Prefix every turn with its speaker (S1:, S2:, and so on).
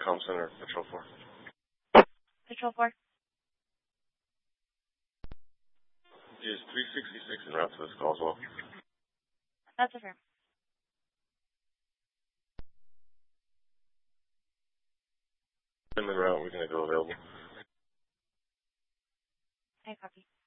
S1: comm center, Patrol 4.
S2: Patrol 4.
S1: Is 366 en route to this call as well?
S2: That's affirmed.
S1: In the route, we're going to go available.
S2: I copy.